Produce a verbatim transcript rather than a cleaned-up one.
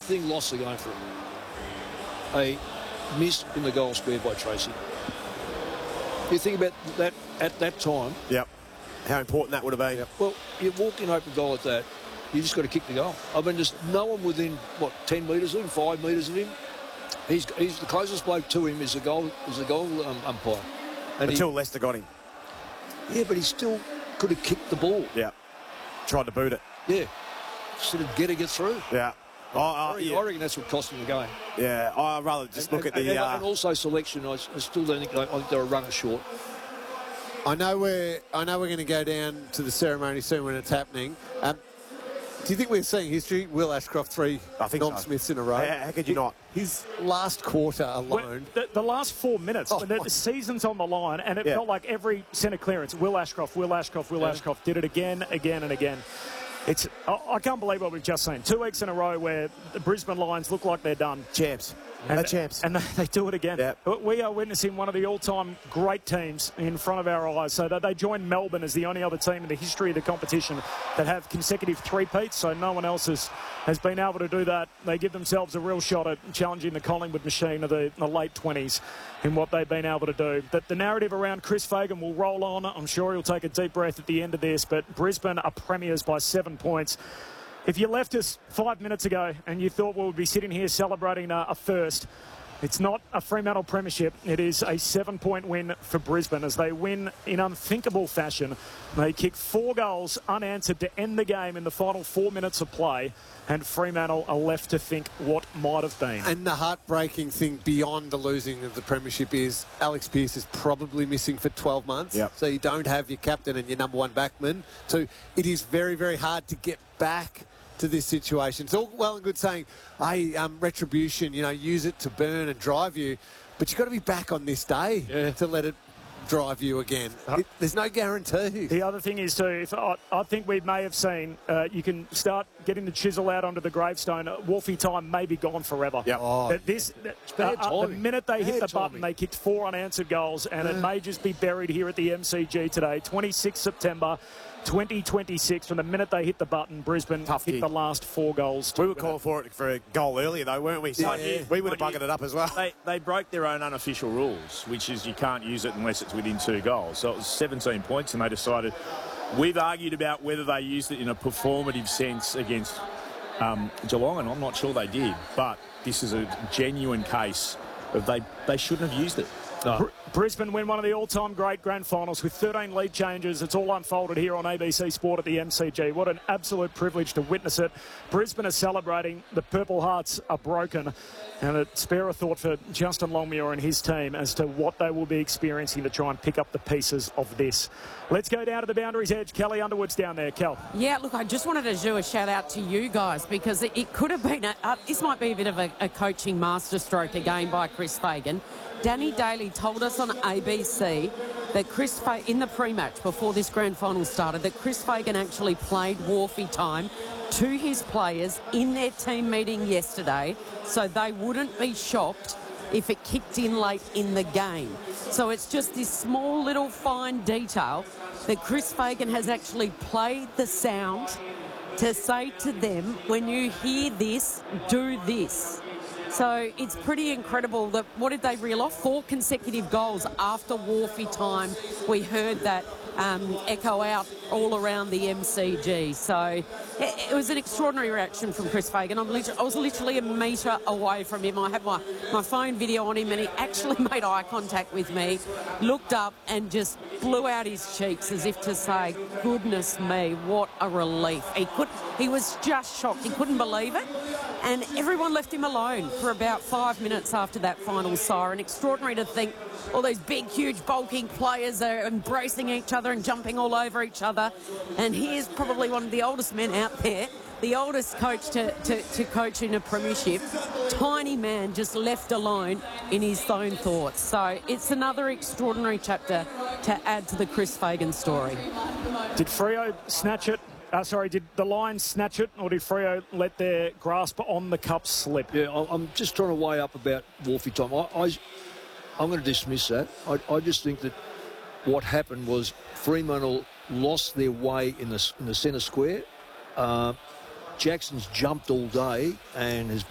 thing lost the game for him. A miss in the goal square by Tracy. You think about that at that time. Yep. How important that would have been. Yep. Well, you walk in open goal at that, you just got to kick the goal. I mean, there's no one within, what, ten metres of him, five metres of him. He's he's the closest bloke to him is the goal is the goal um, umpire. And Until he, Leicester got him. Yeah, but he still could have kicked the ball. Yeah. Tried to boot it. Yeah. Instead of getting it through. Yeah. Oh, uh, I, reckon, yeah. I reckon that's what cost him the game. Yeah, I'd rather just and, look and, at the... And, uh, and also selection, I, I still don't think, I think they're a runner short. I know we're, I know we're going to go down to the ceremony soon when it's happening. Um, do you think we're seeing history? Will Ashcroft three I think non-Smiths so. in a row? How, how could you not? His last quarter alone. Well, the, the last four minutes, Oh, when the, my. the season's on the line, and it Yeah. felt like every centre clearance, Will Ashcroft, Will Ashcroft, Will Yeah. Ashcroft, did it again, again and again. It's I, I can't believe what we've just seen. Two weeks in a row where the Brisbane Lions look like they're done. Champs. And, They're champs. and they, they do it again. Yep. We are witnessing one of the all-time great teams in front of our eyes. So that they join Melbourne as the only other team in the history of the competition that have consecutive three-peats. So no one else has, has been able to do that. They give themselves a real shot at challenging the Collingwood machine of the, the late twenties in what they've been able to do. But the narrative around Chris Fagan will roll on. I'm sure he'll take a deep breath at the end of this. But Brisbane are premiers by seven points. If you left us five minutes ago and you thought we would be sitting here celebrating a, a first, it's not a Fremantle premiership. It is a seven-point win for Brisbane as they win in unthinkable fashion. They kick four goals unanswered to end the game in the final four minutes of play, and Fremantle are left to think what might have been. And the heartbreaking thing beyond the losing of the premiership is Alex Pearce is probably missing for twelve months. Yep. So you don't have your captain and your number one backman. So it is very, very hard to get back to this situation. It's all well and good saying, hey, um, retribution, you know, use it to burn and drive you, but you've got to be back on this day Yeah. to let it drive you again. It, there's no guarantee. The other thing is, too, if I, I think we may have seen, uh, you can start getting the chisel out onto the gravestone. Uh, Wolfie time may be gone forever. Yep. Oh, But this, bad uh, uh, the timing. minute they hit Bad the button, timing. they kicked four unanswered goals, and it may just be buried here at the M C G today. twenty-sixth September twenty twenty-six. From the minute they hit the button, Brisbane Tough hit gig. the last four goals. to We were win calling it. for it for a goal earlier, though, weren't we? So Yeah. we would have Mind you, buggered it up as well. They, they broke their own unofficial rules, which is you can't use it unless it's within two goals. So it was seventeen points, and they decided... We've argued about whether they used it in a performative sense against um, Geelong, and I'm not sure they did. But this is a genuine case of they, they shouldn't have used it. Br- Brisbane win one of the all-time great grand finals with thirteen lead changes. It's all unfolded here on A B C Sport at the M C G. What an absolute privilege to witness it. Brisbane are celebrating. The Purple Hearts are broken. And a spare a thought for Justin Longmuir and his team as to what they will be experiencing to try and pick up the pieces of this. Let's go down to the boundary's edge. Kelly Underwood's down there. Kel. Yeah, look, I just wanted to do a shout out to you guys because it, it could have been, a, uh, this might be a bit of a, a coaching masterstroke again by Chris Fagan. Danny Daly told us on A B C that Chris Fa- in the pre-match before this grand final started, that Chris Fagan actually played Wharfie time to his players in their team meeting yesterday, so they wouldn't be shocked if it kicked in late in the game. So it's just this small little fine detail that Chris Fagan has actually played the sound to say to them, when you hear this, do this. So it's pretty incredible that, what did they reel off? Four consecutive goals after Wharfie time. We heard that um, echo out all around the M C G. So it, it was an extraordinary reaction from Chris Fagan. I'm literally, I was literally a metre away from him. I had my, my phone video on him and he actually made eye contact with me, looked up and just blew out his cheeks as if to say, goodness me, what a relief. He could, he was just shocked. He couldn't believe it. And everyone left him alone for about five minutes after that final siren. Extraordinary to think all those big, huge, bulking players are embracing each other and jumping all over each other. And here's probably one of the oldest men out there, the oldest coach to, to, to coach in a premiership. Tiny man just left alone in his own thoughts. So it's another extraordinary chapter to add to the Chris Fagan story. Did Freo snatch it? Uh, sorry, did the Lions snatch it, or did Freo let their grasp on the cup slip? Yeah, I- I'm just trying to weigh up about Wharfie time. I, I, I'm going to dismiss that. I, I just think that what happened was Fremantle lost their way in the, in the centre square. Uh, Jackson's jumped all day and has